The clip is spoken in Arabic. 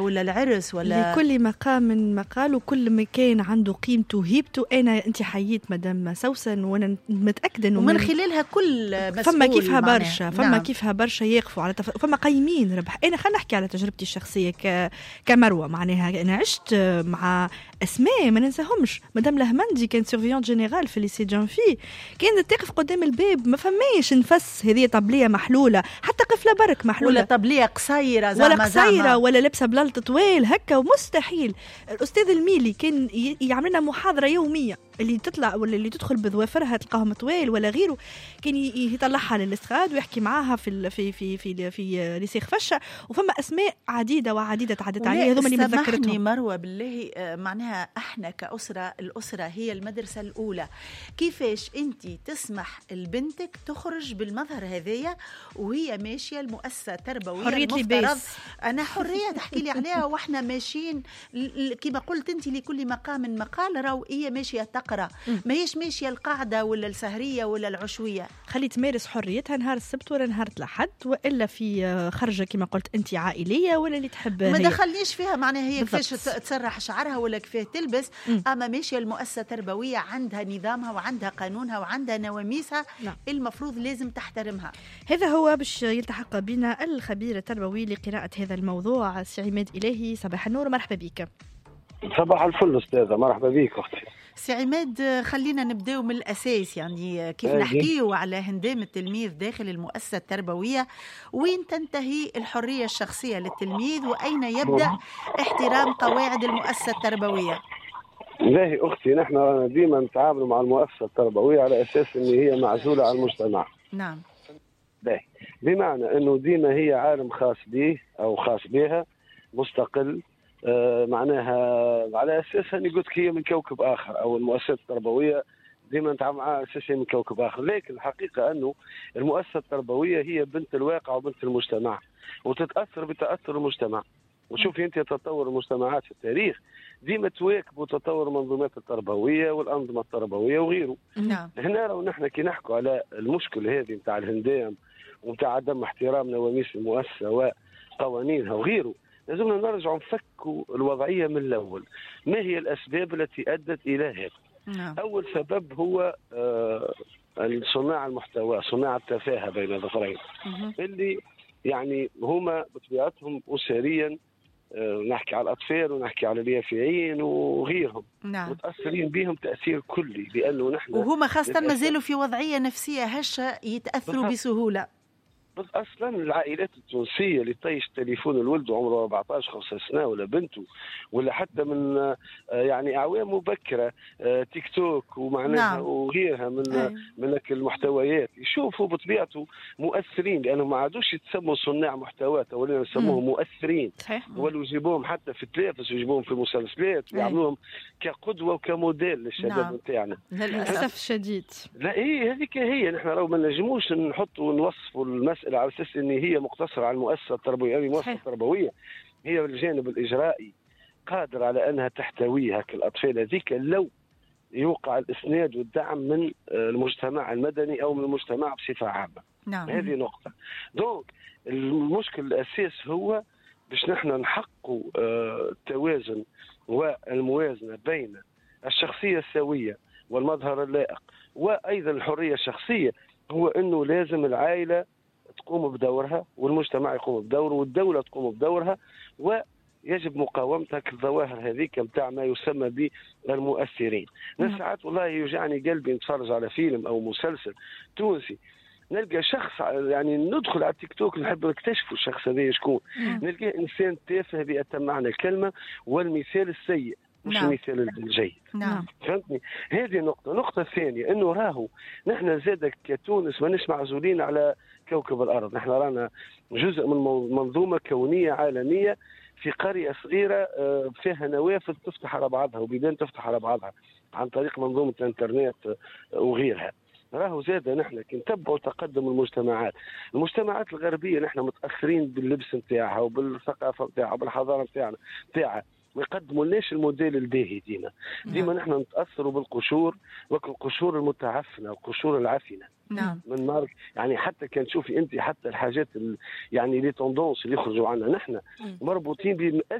ولا العرس ولا لكل مقام مقال وكل مكان عنده قيمته وهيبته. أنت حييت مدام سوسن وأنا متأكدة إنه ومن خلالها كل مسؤول فما كيفها برشا فما نعم. كيفها برشا يقفوا على فما قايمين ربح. أنا خلينا نحكي على تجربتي الشخصية كمروة. معناها أنا عشت مع أسماء ما ننساهمش. مدام لهمندي كانت سيرفيونت جينيرال في ليسي جانفي، كانت تقف قدام الباب ما فماش نفس هذه طبلية محلولة، حتى قفلة برك محلولة، ولا طبلية قصيرة ولا قصيرة ولا لبسة بلالط طويل هكا، ومستحيل. الأستاذ الميلي كان يعمل لنا محاضرة يومية، اللي تطلع ولا اللي تدخل بظوافرها تلقاهم طويل ولا غيره، كان يطلعها للاستخاد ويحكي معاها في ليسي خفشة. وفما أسماء عديدة وعديدة تعدت عليها هذوما اللي متذكرتهم. مروة بالله معناها احنا كأسرة، الأسرة هي المدرسة الأولى. كيفاش انت تسمح لبنتك تخرج بالمظهر هذايا وهي ماشية المؤسسة التربوية المفترض أنا حرية تحكي لي عليها واحنا ماشيين كما قلت انت لكل مقام مقال، راو هي ماشية تقرأ، ما هيش ماشية القاعدة ولا السهرية ولا العشوية. خلي تمارس حريتها نهار السبت ولا نهار الأحد، وإلا في خرجة كما قلت انت عائلية ولا اللي تحب ما دخلنيش فيها معناها هي كيفاش تسرح شعرها ولا كيفاه تلبس. أما ماشية المؤسسة التربوية عندها نظامها وعندها قانونها وعندها نواميسها. لا. المفروض لازم تحترمها. هذا هو باش يلتحق بنا الخبير التربوي لقراءة هذا الموضوع سي عماد إلهي. صباح النور، مرحبا بك. صباح الفل أستاذة، مرحبا بك أختي. سي عماد، خلينا نبداو من الأساس، يعني كيف نحكيو على هندام التلميذ داخل المؤسسة التربوية، وين تنتهي الحرية الشخصية للتلميذ وأين يبدأ احترام قواعد المؤسسة التربوية؟ باهي أختي، نحن ديما نتعامل مع المؤسسة التربوية على أساس أن هي معزولة عن المجتمع. نعم. باهي، بمعنى أنه ديما هي عالم خاص به أو خاص بها مستقل. معناها على أساس أني قلت هي من كوكب آخر، أو المؤسسة التربوية ديما نتعامل معها على أساس هي من كوكب آخر. لكن الحقيقة أنه المؤسسة التربوية هي بنت الواقع وبنت المجتمع، وتتأثر بتأثر المجتمع. وشوفي أنت تطور المجتمعات في التاريخ ديما تواكب تطور المنظومات التربوية والأنظمة التربوية وغيره. نعم. هنا لو نحن كي نحكوا على المشكل هذه نتاع الهندام ومتاع عدم احترام نواميس المؤسسة وقوانينها وغيره، لازمنا نرجع نفكوا الوضعية من الأول. ما هي الأسباب التي أدت إلى هذا؟ نعم. أول سبب هو صناع المحتوى، صناع التفاهة بين الظهرين، اللي يعني هما بطبيعتهم أسريا، نحكي على الأطفال ونحكي على اليافعين وغيرهم. نعم. متأثرين بهم تأثير كلي، لأنه نحن وهما خاصة مازالوا في وضعية نفسية هشة يتأثروا بسهولة. اصلا العائلات التونسيه اللي طيش تليفون الولد وعمره 14 5 سنه ولا بنته، ولا حتى من يعني اعوام مبكره تيك توك ومعناها نعم. وغيرها من المحتويات، يشوفوا بطبيعته مؤثرين، لانهم ما عادوش يتسموا صناع محتوى، ولينا نسموهم مؤثرين. ولو يجيبوهم حتى في التلفزيون ويجيبوهم في المسلسلات ويعملوهم كقدوه وكموديل للشباب نتاعنا. للاسف الشديد. لا ايه هذيك هي، نحن لو ما نجموش نحطوا ونوصفوا المسألة على أساس أن هي مقتصرة على المؤسسة التربوية. هذه المؤسسة التربوية هي الجانب الإجرائي قادر على أنها تحتوي هك الأطفال هذيك لو يوقع الإسناد والدعم من المجتمع المدني أو من المجتمع بصفة عامة. نعم. هذه نقطة. دونك المشكل الأساس هو باش نحن نحققوا التوازن والموازنة بين الشخصية السوية والمظهر اللائق وأيضا الحرية الشخصية، هو أنه لازم العائلة تقوم بدورها والمجتمع يقوم بدوره والدولة تقوم بدورها، ويجب مقاومتها الظواهر هذيك متاع ما يسمى بالمؤثرين. ساعات والله يوجعني قلبي نتفرج على فيلم أو مسلسل تونسي، نلقى شخص يعني ندخل على التيك توك نحب نكتشفوا الشخص هذا شكون، نلقى إنسان تافه بأتم معنى الكلمة والمثال السيء مش المثال الجيد. نعم. فهمتني؟ هذه نقطة ثانية، انه راهو نحن زادك كتونس ماناش معزولين على كوكب الارض، نحن رانا جزء من منظومة كونية عالمية في قرية صغيرة فيها نوافذ تفتح على بعضها وبيبان تفتح على بعضها عن طريق منظومة الانترنت وغيرها. راهو زاد نحن كي نتبعوا تقدم المجتمعات الغربية، نحن متأخرين باللبس نتاعها وبالثقافة نتاعها وبالحضارة نتاعها، ما يقدموا لناش الموديل الباهي. ديما نحن نتاثروا بالقشور والقشور المتعفنه والقشور العفنه. نعم. من مارك يعني حتى كان تشوفي انت حتى الحاجات يعني لي توندونس اللي يخرجوا عنا نحن مربوطين